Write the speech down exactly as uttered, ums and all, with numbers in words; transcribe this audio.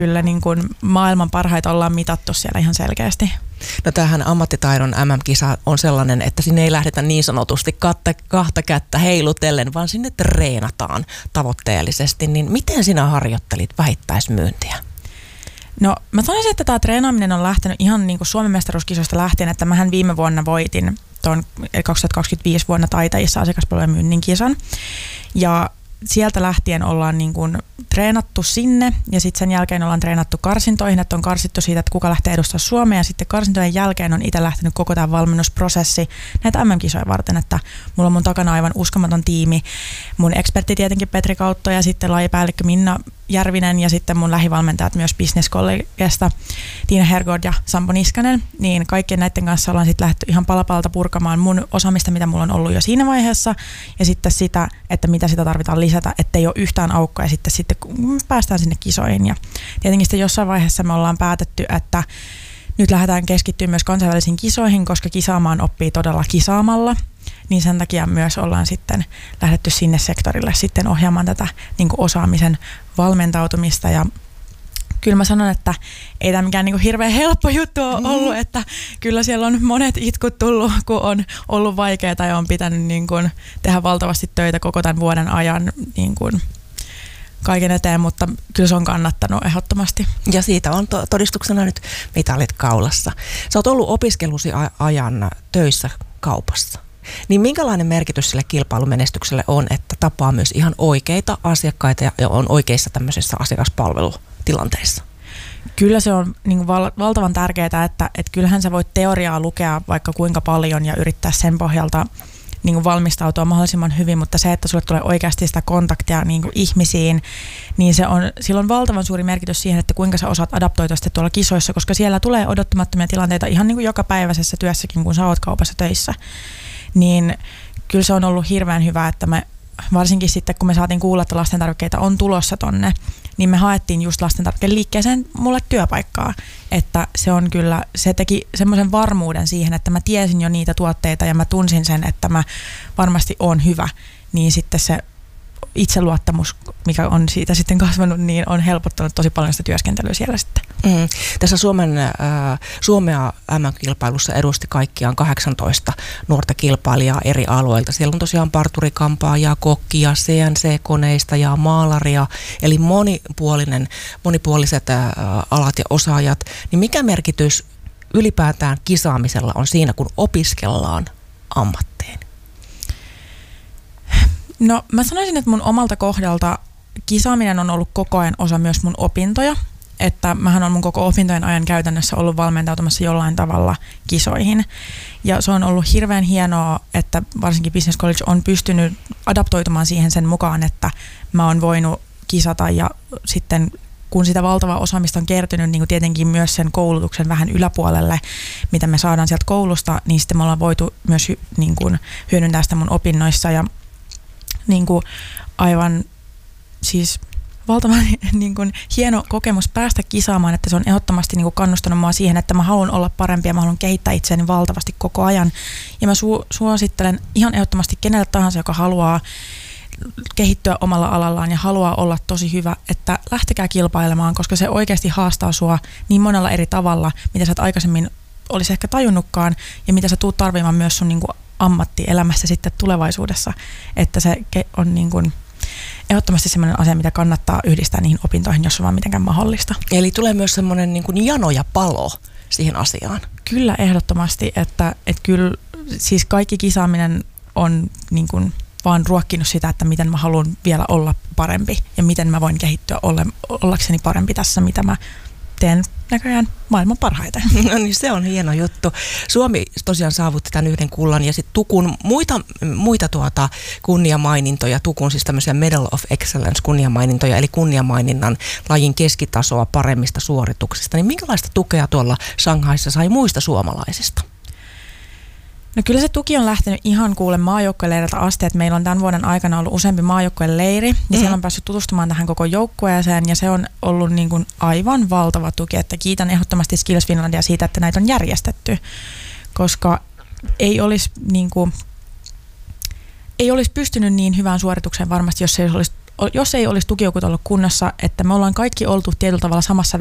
Kyllä niin kuin maailman parhaita ollaan mitattu siellä ihan selkeästi. No tämähän ammattitaidon M M-kisa on sellainen, että sinne ei lähdetä niin sanotusti katta, kahta kättä heilutellen, vaan sinne treenataan tavoitteellisesti. Niin miten sinä harjoittelit vähittäismyyntiä? No mä sanoisin, että tämä treenaaminen on lähtenyt ihan niin kuin Suomen mestaruuskisoista lähtien, että mähän viime vuonna voitin tuon kaksituhattakaksikymmentäviisi vuonna Taitajissa asiakaspalvelujen myynnin kisan. Ja sieltä lähtien ollaan niin kuin treenattu sinne ja sitten sen jälkeen ollaan treenattu karsintoihin, että on karsittu siitä, että kuka lähtee edustamaan Suomea ja sitten karsintojen jälkeen on itse lähtenyt koko tämä valmennusprosessi näitä M M-kisoja varten, että mulla on mun takana aivan uskomaton tiimi, mun ekspertti tietenkin Petri Kautto ja sitten lajipäällikkö Minna Järvinen ja sitten mun lähivalmentajat myös business-kollegesta Tiina Hergård ja Sampo Niskanen, niin kaikkien näiden kanssa ollaan sitten lähdetty ihan palapalalta purkamaan mun osaamista, mitä mulla on ollut jo siinä vaiheessa ja sitten sitä, että mitä sitä tarvitaan lisätä, ettei ole yhtään aukkoa ja sitten, sitten päästään sinne kisoihin ja tietenkin sitten jossain vaiheessa me ollaan päätetty, että nyt lähdetään keskittyä myös kansainvälisiin kisoihin, koska kisaamaan oppii todella kisaamalla. Niin sen takia myös ollaan sitten lähdetty sinne sektorille sitten ohjaamaan tätä niin kuin osaamisen valmentautumista ja kyllä mä sanon, että ei tämä mikään niin kuin hirveän helppo juttu ole ollut, että kyllä siellä on monet itkut tullut, kun on ollut vaikeaa ja on pitänyt niin kuin tehdä valtavasti töitä koko tämän vuoden ajan niin kuin kaiken eteen, mutta kyllä se on kannattanut ehdottomasti. Ja siitä on to- todistuksena nyt mitalit kaulassa. Sä oot ollut opiskelusi ajan töissä kaupassa. Niin minkälainen merkitys sille kilpailumenestykselle on, että tapaa myös ihan oikeita asiakkaita ja on oikeissa tämmöisissä asiakaspalvelutilanteissa? Kyllä se on niin kuin val- valtavan tärkeää, että, että kyllähän sä voit teoriaa lukea vaikka kuinka paljon ja yrittää sen pohjalta niin kuin valmistautua mahdollisimman hyvin, mutta se, että sulle tulee oikeasti sitä kontaktia niin kuin ihmisiin, niin se on, sillä on valtavan suuri merkitys siihen, että kuinka sä osaat adaptoitua sitten tuolla kisoissa, koska siellä tulee odottamattomia tilanteita ihan niin kuin jokapäiväisessä työssäkin, kun sä oot kaupassa töissä. Niin kyllä se on ollut hirveän hyvä, että me varsinkin sitten, kun me saatiin kuulla, että lastentarvikkeita on tulossa tonne, niin me haettiin just lastentarvikeliikkeeseen mulle työpaikkaa, että se on kyllä, se teki semmoisen varmuuden siihen, että mä tiesin jo niitä tuotteita ja mä tunsin sen, että mä varmasti oon hyvä, niin sitten se itseluottamus, mikä on siitä sitten kasvanut, niin on helpottanut tosi paljon sitä työskentelyä siellä sitten. Mm. Tässä Suomen, äh, Suomea M M-kilpailussa edusti kaikkiaan kahdeksantoista nuorta kilpailijaa eri alueilta. Siellä on tosiaan parturikampaajaa, kokkia, C N C-koneista ja maalaria, eli monipuolinen, monipuoliset äh, alat ja osaajat. Niin mikä merkitys ylipäätään kisaamisella on siinä, kun opiskellaan ammattiin? No mä sanoisin, että mun omalta kohdalta kisaaminen on ollut koko ajan osa myös mun opintoja, että mähän on mun koko opintojen ajan käytännössä ollut valmentautumassa jollain tavalla kisoihin. Ja se on ollut hirveän hienoa, että varsinkin Business College on pystynyt adaptoitumaan siihen sen mukaan, että mä oon voinut kisata ja sitten kun sitä valtavaa osaamista on kertynyt, niin kuin tietenkin myös sen koulutuksen vähän yläpuolelle, mitä me saadaan sieltä koulusta, niin sitten me ollaan voitu myös niin kuin hyödyntää sitä mun opinnoissa ja niin kuin aivan siis valtavan niin kuin hieno kokemus päästä kisaamaan, että se on ehdottomasti niin kuin kannustanut mua siihen, että mä haluan olla parempi ja mä haluan kehittää itseäni valtavasti koko ajan. Ja mä su- suosittelen ihan ehdottomasti kenelle tahansa, joka haluaa kehittyä omalla alallaan ja haluaa olla tosi hyvä, että lähtekää kilpailemaan, koska se oikeasti haastaa sua niin monella eri tavalla, mitä sä et aikaisemmin olisi ehkä tajunnutkaan ja mitä sä tuut tarvimaan myös sun niin kuin ammattielämässä sitten tulevaisuudessa, että se on niin kuin ehdottomasti sellainen asia, mitä kannattaa yhdistää niihin opintoihin, jos on vaan mitenkään mahdollista. Eli tulee myös semmoinen niin kuin jano ja palo siihen asiaan. Kyllä ehdottomasti, että, että kyllä siis kaikki kisaaminen on niin kuin vaan ruokkinut sitä, että miten mä haluan vielä olla parempi ja miten mä voin kehittyä olla, ollakseni parempi tässä, mitä mä teen näköjään maailman parhaiten. No niin, se on hieno juttu. Suomi tosiaan saavutti tämän yhden kullan ja sitten Tukun muita, muita tuota kunniamainintoja, Tukun siis tämmöisiä Medal of Excellence kunniamainintoja, eli kunniamaininnan lajin keskitasoa paremmista suorituksista. Niin minkälaista tukea tuolla Shanghaissa sai muista suomalaisista? No kyllä se tuki on lähtenyt ihan kuule maajoukkueleiriltä asti, että meillä on tämän vuoden aikana ollut useampi maajoukkueleiri ja mm. siellä on päässyt tutustumaan tähän koko joukkueeseen ja se on ollut niin kuin aivan valtava tuki, että kiitän ehdottomasti Skills Finlandia siitä, että näitä on järjestetty, koska ei olisi, niin kuin, ei olisi pystynyt niin hyvään suoritukseen varmasti, jos ei olisi jos ei olisi tukijoukot ollut kunnossa, että me ollaan kaikki oltu tietyllä tavalla samassa